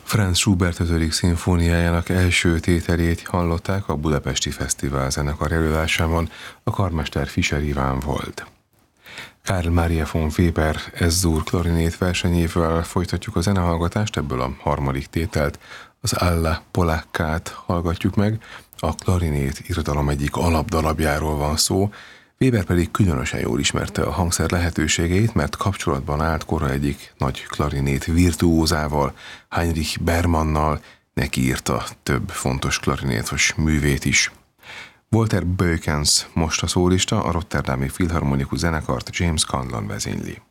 Franz Schubert 5. szimfóniájának első tételét hallották a Budapesti Fesztivál zenekar előadásában, a karmester Fischer Iván volt. Karl Maria von Weber Ez-dur klarinét versenyével folytatjuk a zenehallgatást, ebből a harmadik tételt, az Alla Polackát hallgatjuk meg, a klarinét irodalom egyik alapdarabjáról van szó, Weber pedig különösen jól ismerte a hangszer lehetőségeit, mert kapcsolatban állt kora egyik nagy klarinét virtuózával, Heinrich Bermannal, neki írta több fontos klarinétos művét is. Walter Beukens most a szólista, a Rotterdami Filharmonikus Zenekart James Conlon vezényli.